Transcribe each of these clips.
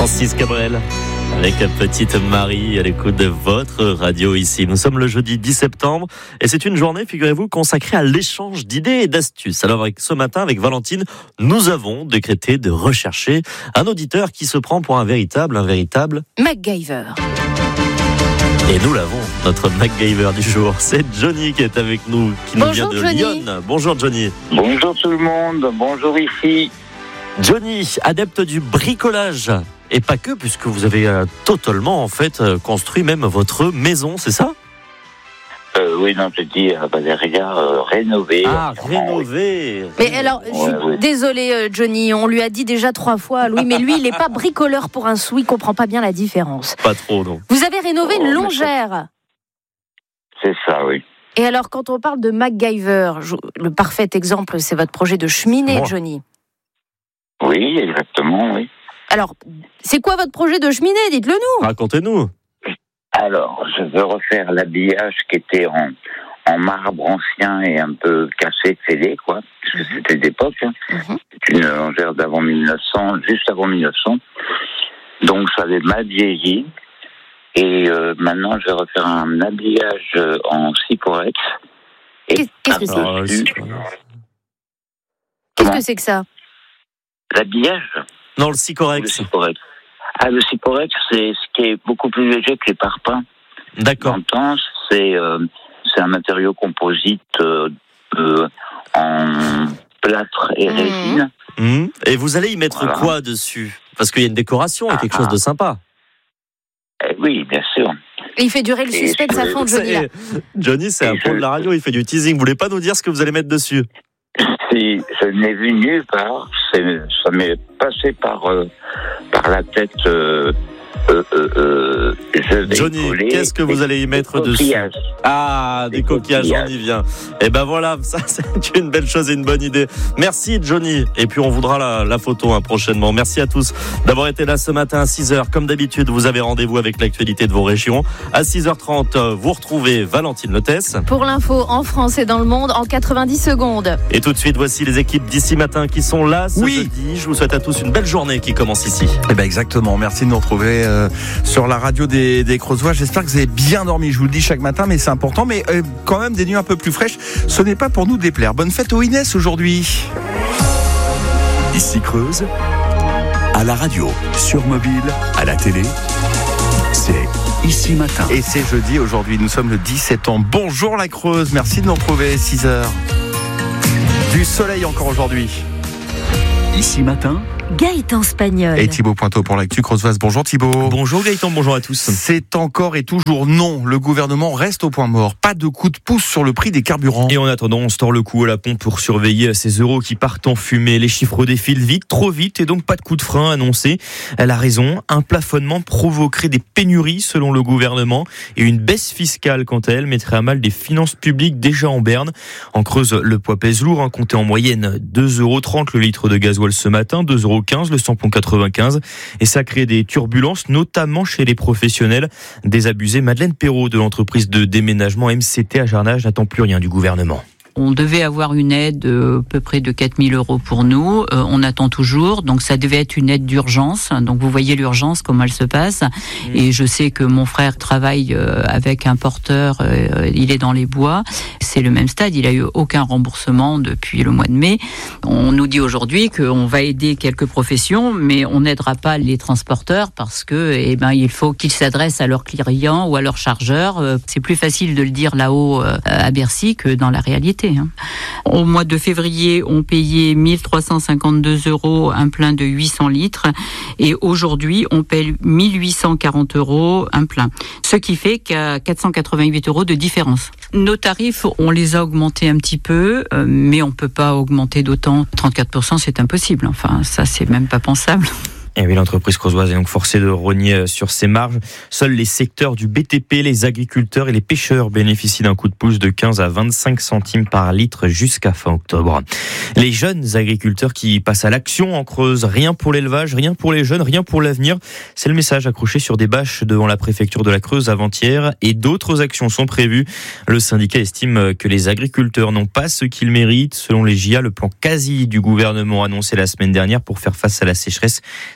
Francis Cabrel avec Petite Marie à l'écoute de votre radio ici. Nous sommes le jeudi 10 septembre et c'est une journée, figurez-vous, consacrée à l'échange d'idées et d'astuces. Alors ce matin, avec Valentine, nous avons décrété de rechercher un auditeur qui se prend pour un véritable MacGyver. Et nous l'avons, notre MacGyver du jour. C'est Johnny qui est avec nous, qui nous vient de Lyon. Bonjour Johnny. Bonjour tout le monde, bonjour ici. Johnny, adepte du bricolage. Et pas que, puisque vous avez totalement en fait construit même votre maison, c'est ça ? Oui, non, je dis rénover. Ah, rénover. Mais alors, je suis désolée Johnny, on lui a dit déjà 3 fois, Louis, mais lui, il n'est pas bricoleur pour un sou, il ne comprend pas bien la différence. Pas trop, non. Vous avez rénové une longère. C'est ça, oui. Et alors, quand on parle de MacGyver, le parfait exemple, c'est votre projet de cheminée, Johnny. Oui, exactement, oui. Alors, c'est quoi votre projet de cheminée ? Dites-le nous. Racontez-nous. Alors, je veux refaire l'habillage qui était en marbre ancien et un peu cassé, fêlé, quoi. Parce que c'était d'époque. Hein. C'est une longère d'avant 1900, juste avant 1900. Donc, ça avait mal vieilli. Et maintenant, je vais refaire un habillage en Sycorex. Qu'est-ce que c'est ? Qu'est-ce que c'est que ça ? L'habillage ? Non, le Sycorex. Le Sycorex, c'est ce qui est beaucoup plus léger que les parpaings. D'accord. C'est un matériau composite en plâtre et résine. Et vous allez y mettre quoi dessus ? Parce qu'il y a une décoration et quelque chose de sympa. Oui, bien sûr. Et il fait durer le suspense à fond, Johnny. Johnny, c'est un pro de la radio, il fait du teasing. Vous voulez pas nous dire ce que vous allez mettre dessus ? Si, je n'ai vu nulle part. Ça m'est passé par la tête. Johnny, qu'est-ce que vous allez y mettre dessus ? Ah, des coquillages, on y vient. Et ben voilà, ça c'est une belle chose et une bonne idée. Merci Johnny. Et puis on voudra la photo prochainement. Merci à tous d'avoir été là ce matin à 6h. Comme d'habitude, vous avez rendez-vous avec l'actualité de vos régions. À 6h30, vous retrouvez Valentine Lotès. Pour l'info en France et dans le monde en 90 secondes. Et tout de suite, voici les équipes d'ici matin qui sont là ce jeudi. Je vous souhaite à tous une belle journée qui commence ici. Eh ben exactement. Merci de nous retrouver sur la radio des Creusois. J'espère que vous avez bien dormi. Je vous le dis chaque matin, mais c'est important. Mais quand même des nuits un peu plus fraîches. Ce n'est pas pour nous déplaire. Bonne fête aux Inès aujourd'hui. Ici Creuse, à la radio, sur mobile, à la télé, c'est Ici Matin. Et c'est jeudi aujourd'hui. Nous sommes le 17 ans. Bonjour la Creuse. Merci de nous retrouver. 6h. Du soleil encore aujourd'hui. Ici Matin, Gaëtan Spagnol. Et Thibaut Pointeau pour l'actu creusoise. Bonjour Thibaut. Bonjour Gaëtan, bonjour à tous. C'est encore et toujours non. Le gouvernement reste au point mort. Pas de coup de pouce sur le prix des carburants. Et en attendant, on se tord le cou à la pompe pour surveiller ces euros qui partent en fumée. Les chiffres défilent vite, trop vite, et donc pas de coup de frein annoncé. Elle a raison, un plafonnement provoquerait des pénuries selon le gouvernement et une baisse fiscale, quant à elle, mettrait à mal des finances publiques déjà en berne. En Creuse, le poids pèse lourd, comptez en moyenne 2,30 € le litre de gasoil ce matin, 2,15 € le samplon 95, et ça crée des turbulences, notamment chez les professionnels. Désabusée, Madeleine Perrault de l'entreprise de déménagement MCT à Jarnage n'attend plus rien du gouvernement. On devait avoir une aide à peu près de 4 000 € pour nous. On attend toujours. Donc, ça devait être une aide d'urgence. Donc, vous voyez l'urgence, comment elle se passe. Et je sais que mon frère travaille avec un porteur. Il est dans les bois. C'est le même stade. Il a eu aucun remboursement depuis le mois de mai. On nous dit aujourd'hui qu'on va aider quelques professions, mais on n'aidera pas les transporteurs parce que, il faut qu'ils s'adressent à leurs clients ou à leurs chargeurs. C'est plus facile de le dire là-haut à Bercy que dans la réalité. Au mois de février, on payait 1 352 € un plein de 800 litres et aujourd'hui, on paye 1 840 € un plein. Ce qui fait qu'il y a 488 € de différence. Nos tarifs, on les a augmentés un petit peu, mais on ne peut pas augmenter d'autant. 34%, c'est impossible. Enfin, ça, c'est même pas pensable. Et oui, l'entreprise creusoise est donc forcée de rogner sur ses marges. Seuls les secteurs du BTP, les agriculteurs et les pêcheurs bénéficient d'un coup de pouce de 15 à 25 centimes par litre jusqu'à fin octobre. Les jeunes agriculteurs qui passent à l'action en Creuse. Rien pour l'élevage, rien pour les jeunes, rien pour l'avenir. C'est le message accroché sur des bâches devant la préfecture de la Creuse avant-hier. Et d'autres actions sont prévues. Le syndicat estime que les agriculteurs n'ont pas ce qu'ils méritent. Selon les JA, le plan quasi du gouvernement annoncé la semaine dernière pour faire face à la sécheresse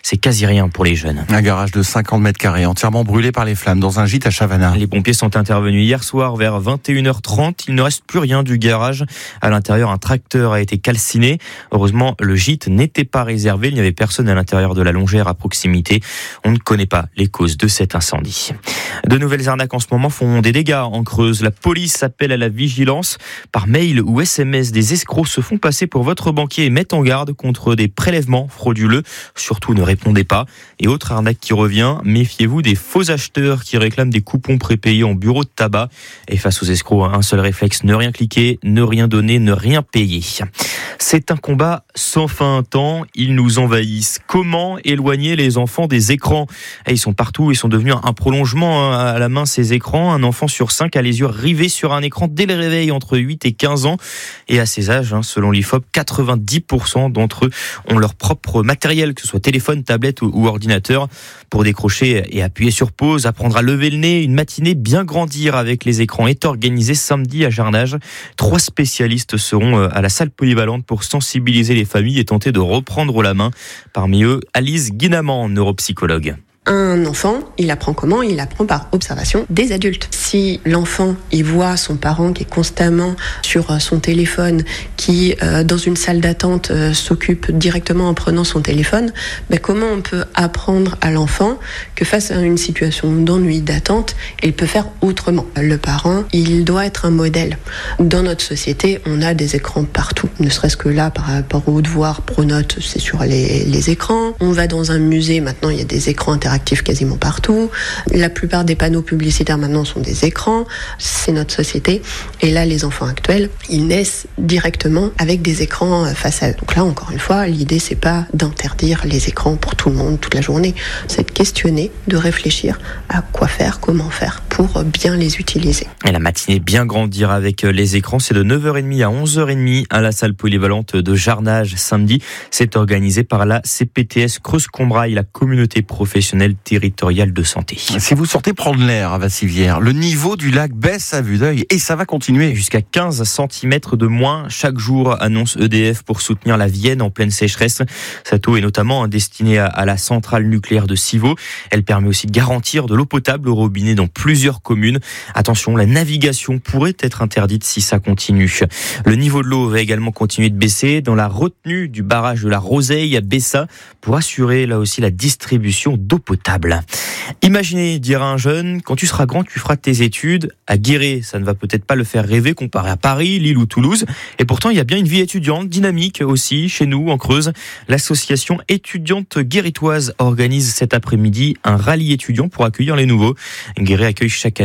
c'est quasi rien pour les jeunes. Un garage de 50 mètres carrés entièrement brûlé par les flammes dans un gîte à Chavannes. Les pompiers sont intervenus hier soir vers 21h30. Il ne reste plus rien du garage. À l'intérieur, un tracteur a été calciné. Heureusement, le gîte n'était pas réservé. Il n'y avait personne à l'intérieur de la longère à proximité. On ne connaît pas les causes de cet incendie. De nouvelles arnaques en ce moment font des dégâts en Creuse. La police appelle à la vigilance. Par mail ou SMS, des escrocs se font passer pour votre banquier et mettent en garde contre des prélèvements frauduleux. Surtout, ne répondez pas. Et autre arnaque qui revient, méfiez-vous des faux acheteurs qui réclament des coupons prépayés en bureau de tabac. Et face aux escrocs, un seul réflexe, ne rien cliquer, ne rien donner, ne rien payer. C'est un combat sans fin, tant ils nous envahissent. Comment éloigner les enfants des écrans ? Ils sont partout, ils sont devenus un prolongement à la main, ces écrans. Un enfant sur 5 a les yeux rivés sur un écran dès le réveil, entre 8 et 15 ans. Et à ces âges, selon l'IFOP, 90% d'entre eux ont leur propre matériel, que ce soit téléphone, tablette ou ordinateur, pour décrocher et appuyer sur pause, apprendre à lever le nez. Une matinée bien grandir avec les écrans est organisée samedi à Jarnage. 3 spécialistes seront à la salle polyvalente pour sensibiliser les familles et tenter de reprendre la main. Parmi eux, Alice Guinaman, neuropsychologue. Un enfant, il apprend comment ? Il apprend par observation des adultes. Si l'enfant, il voit son parent qui est constamment sur son téléphone, qui dans une salle d'attente s'occupe directement en prenant son téléphone, comment on peut apprendre à l'enfant que face à une situation d'ennui, d'attente, il peut faire autrement ? Le parent, il doit être un modèle. Dans notre société, on a des écrans partout. Ne serait-ce que là, par rapport aux devoirs, Pronote, c'est sur les écrans. On va dans un musée, maintenant il y a des écrans interactifs quasiment partout. La plupart des panneaux publicitaires maintenant sont des écrans. C'est notre société. Et là, les enfants actuels, ils naissent directement avec des écrans face à eux. Donc là, encore une fois, l'idée, c'est pas d'interdire les écrans pour tout le monde toute la journée. C'est de questionner, de réfléchir à quoi faire, comment faire pour bien les utiliser. Et la matinée bien grandir avec les écrans, c'est de 9h30 à 11h30 à la salle polyvalente de Jarnage samedi. C'est organisé par la CPTS Creuse-Combrailles, la communauté professionnelle territoriale de santé. Si vous sortez prendre l'air à Vassivière, le niveau du lac baisse à vue d'œil et ça va continuer. Jusqu'à 15 cm de moins chaque jour, annonce EDF pour soutenir la Vienne en pleine sécheresse. Cette eau est notamment destinée à la centrale nucléaire de Civaux. Elle permet aussi de garantir de l'eau potable au robinet dans plusieurs communes. Attention, la navigation pourrait être interdite si ça continue. Le niveau de l'eau va également continuer de baisser dans la retenue du barrage de la Roseille à Bessa pour assurer là aussi la distribution d'eau potable. Imaginez, dira un jeune, quand tu seras grand, tu feras tes études à Guéret. Ça ne va peut-être pas le faire rêver comparé à Paris, Lille ou Toulouse. Et pourtant, il y a bien une vie étudiante dynamique aussi chez nous en Creuse. L'association étudiante guéritoise organise cet après-midi un rallye étudiant pour accueillir les nouveaux. Guéret accueille chaque année